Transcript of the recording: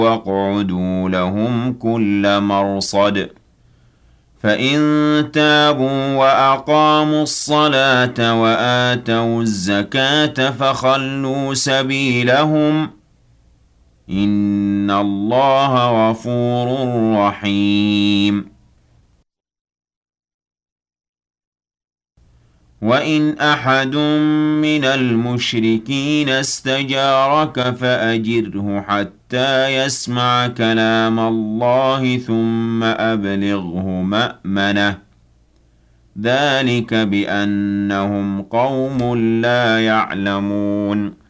واقعدوا لهم كل مرصد فإن تابوا وأقاموا الصلاة وآتوا الزكاة فخلوا سبيلهم إن الله غفور رحيم وإن أحد من المشركين استجارك فأجره حتى يسمع كلام الله ثم أبلغه مأمنه ذلك بأنهم قوم لا يعلمون